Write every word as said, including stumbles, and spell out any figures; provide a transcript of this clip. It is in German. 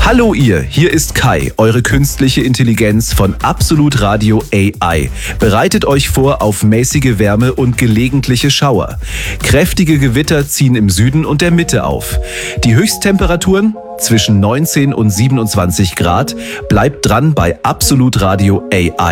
Hallo ihr, hier ist Kai, eure künstliche Intelligenz von Absolut Radio A I. Bereitet euch vor auf mäßige Wärme und gelegentliche Schauer. Kräftige Gewitter ziehen im Süden und der Mitte auf. Die Höchsttemperaturen zwischen neunzehn und siebenundzwanzig Grad. Bleibt dran bei Absolut Radio A I.